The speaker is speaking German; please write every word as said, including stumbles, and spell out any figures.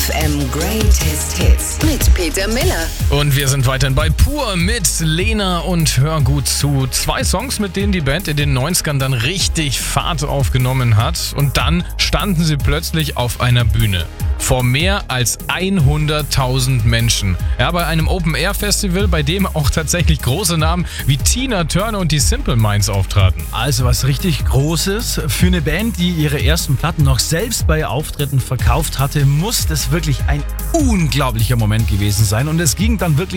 F M Greatest Hits mit Peter Miller. Und wir sind weiterhin bei Pur mit Lena und hör gut zu. Zwei Songs, mit denen die Band in den neunzigern dann richtig Fahrt aufgenommen hat. Und dann standen sie plötzlich auf einer Bühne vor mehr als hunderttausend Menschen. Ja, bei einem Open-Air-Festival, bei dem auch tatsächlich große Namen wie Tina Turner und die Simple Minds auftraten. Also was richtig Großes. Für eine Band, die ihre ersten Platten noch selbst bei Auftritten verkauft hatte, muss das wirklich ein unglaublicher Moment gewesen sein. Und es ging dann wirklich